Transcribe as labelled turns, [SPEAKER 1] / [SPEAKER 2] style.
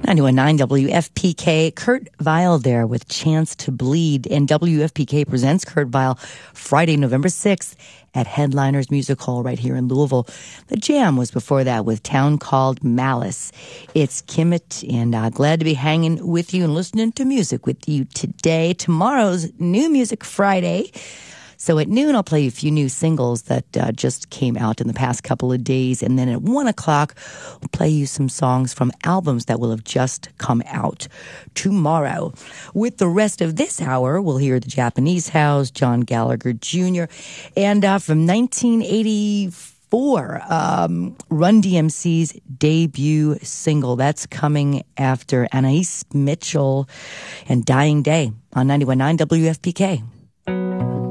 [SPEAKER 1] 91.9 WFPK, Kurt Vile there with Chance to Bleed. And WFPK presents Kurt Vile Friday, November 6th at Headliners Music Hall right here in Louisville. The Jam was before that with Town Called Malice. It's Kimmett, and glad to be hanging with you and listening to music with you today. Tomorrow's New Music Friday. So at noon, I'll play you a few new singles that just came out in the past couple of days. And then at 1 o'clock, we'll play you some songs from albums that will have just come out tomorrow. With the rest of this hour, we'll hear The Japanese House, John Gallagher Jr., and from 1984, Run DMC's debut single. That's coming after Anais Mitchell and Dying Day on 91.9 WFPK.